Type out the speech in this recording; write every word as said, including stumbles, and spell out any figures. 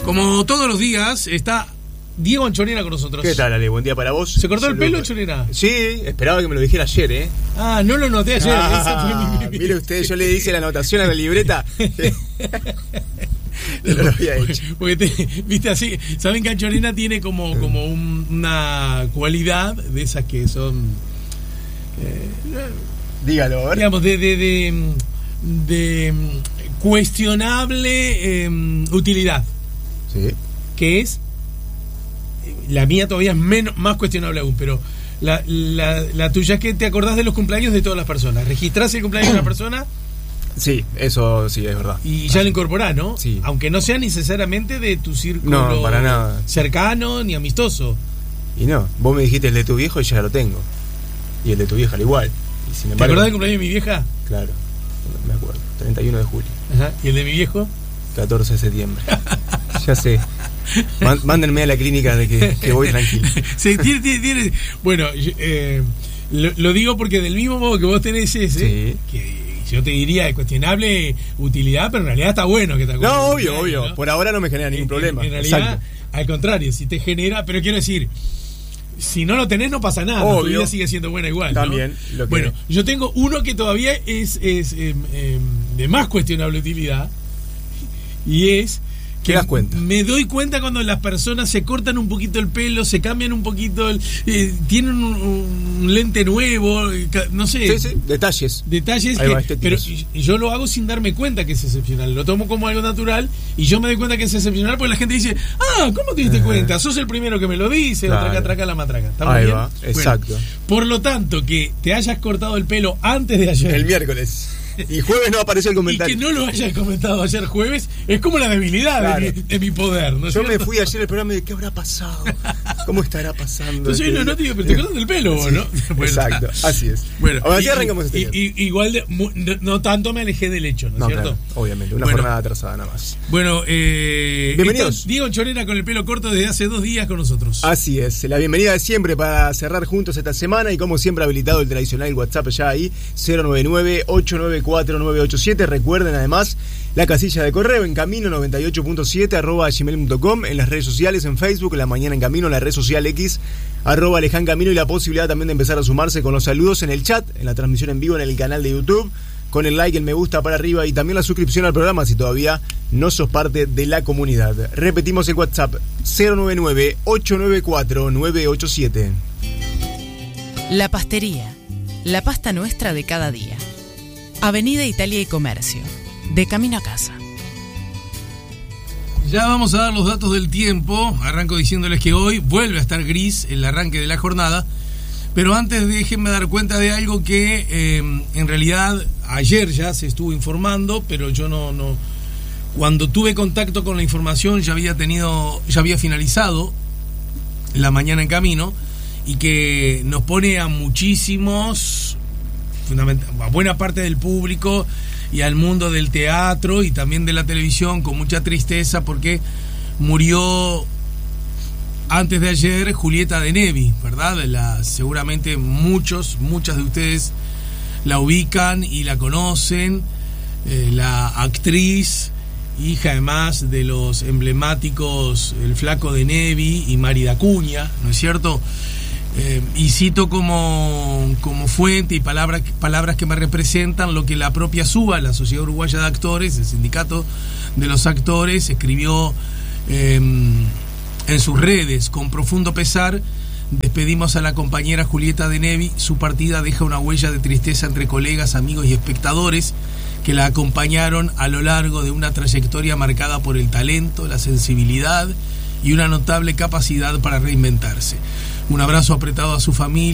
Como todos los días, está Diego Anchorena con nosotros. ¿Qué tal, Ale? Buen día para vos. ¿Se cortó Salud. el pelo, Anchorena? Sí, esperaba que me lo dijera ayer, ¿eh? Ah, no lo noté ayer. Ah, Esa fue mi... Mire usted, yo le hice la anotación a la libreta. No lo había hecho. Porque te, viste así, saben que Anchorena tiene como, como un, una cualidad de esas que son eh, Dígalo, a ver. digamos de de, de, de cuestionable eh, utilidad. Sí. Que es la mía todavía es menos, más cuestionable aún, pero la, la, la tuya es que te acordás de los cumpleaños de todas las personas. Registrás el cumpleaños de una persona. Sí, eso sí, es verdad. Y ya lo incorporás, ¿no? Sí. Aunque no sea necesariamente de tu círculo No, para nada. cercano ni amistoso. Y no, vos me dijiste el de tu viejo y ya lo tengo. Y el de tu vieja al igual. Y sin ¿Te embargo, acordás del cumpleaños de mi vieja? Claro, me acuerdo. treinta y uno de julio. Ajá. ¿Y el de mi viejo? catorce de septiembre. Ya sé. Mándenme a la clínica de que, que voy tranquilo. Sí, tiene, tiene, tiene. Bueno, eh, lo, lo digo porque del mismo modo que vos tenés ese, Sí. que yo te diría de cuestionable utilidad, pero en realidad está bueno que te acuerdes. No, del obvio, cumpleaños, obvio. ¿no? Por ahora no me genera ningún En- problema. En, en realidad, Exacto. al contrario, si te genera, pero quiero decir, si no lo tenés no pasa nada, Obvio. tu vida sigue siendo buena igual, ¿no? También, lo que- Bueno, yo tengo uno que todavía es, es eh, eh, de más cuestionable utilidad, y es ¿Qué das cuenta? me doy cuenta cuando las personas se cortan un poquito el pelo, se cambian un poquito, el, eh, tienen un, un lente nuevo, eh, ca- no sé. Sí, sí, detalles. Detalles Ahí que, va, estéticos. pero y- y yo lo hago sin darme cuenta que es excepcional, lo tomo como algo natural y yo me doy cuenta que es excepcional porque la gente dice, ah, ¿cómo te diste Ajá. cuenta? Sos el primero que me lo dice, Claro. o traca, traca la matraca. ¿Estamos Ahí bien? va, Bueno, exacto. por lo tanto, que te hayas cortado el pelo antes de ayer El miércoles. Y jueves no apareció el y comentario. que no lo hayas comentado ayer jueves es como la debilidad Claro. de, mi, de mi poder, ¿no es Yo me cierto? fui ayer al programa y dije, ¿qué habrá pasado? ¿Cómo estará pasando? Entonces, este no, no te día? digo, pero te cortas el pelo, vos, Sí, ¿no? Bueno, exacto, está. así es. Bueno, Ahora y- sí arrancamos este y- día. y- igual de, mu- no, no tanto me alejé del hecho, ¿no es No, cierto? claro, obviamente, una Bueno. jornada atrasada nada más. Bueno, eh, Bienvenidos. está Diego Anchorena con el pelo corto desde hace dos días con nosotros. Así es, la bienvenida de siempre para cerrar juntos esta semana y como siempre habilitado el tradicional WhatsApp ya ahí, cero nueve nueve, ocho nueve cuatro, nueve ocho siete. Recuerden además la casilla de correo en camino noventa y ocho punto siete arroba gmail punto com, en las redes sociales, en Facebook, La Mañana en Camino, la red social X, arroba Aleján Camino, y la posibilidad también de empezar a sumarse con los saludos en el chat, en la transmisión en vivo en el canal de YouTube, con el like, el me gusta para arriba y también la suscripción al programa si todavía no sos parte de la comunidad. Repetimos el WhatsApp, cero nueve nueve, ocho nueve cuatro, nueve ocho siete. La Pastería, la pasta nuestra de cada día. Avenida Italia y Comercio, de camino a casa. Ya vamos a dar los datos del tiempo. Arranco diciéndoles que hoy vuelve a estar gris el arranque de la jornada. Pero antes déjenme dar cuenta de algo que eh, en realidad ayer ya se estuvo informando, pero yo no, no. Cuando tuve contacto con la información ya había tenido, ya había finalizado La Mañana en Camino, y que nos pone a muchísimos, a buena parte del público y al mundo del teatro y también de la televisión con mucha tristeza, porque murió antes de ayer Julieta de Nevi, ¿verdad? La, seguramente muchos, muchas de ustedes la ubican y la conocen, eh, la actriz, hija además de los emblemáticos El Flaco de Nevi y Mari Dacuña, ¿no es cierto? Eh, y cito como, como fuente y palabras, palabras que me representan lo que la propia SUBA, la Sociedad Uruguaya de Actores, el sindicato de los actores, escribió eh, en sus redes. Con profundo pesar despedimos a la compañera Julieta de Nevi. Su partida deja una huella de tristeza entre colegas, amigos y espectadores que la acompañaron a lo largo de una trayectoria marcada por el talento, la sensibilidad y una notable capacidad para reinventarse. Un abrazo apretado a su familia.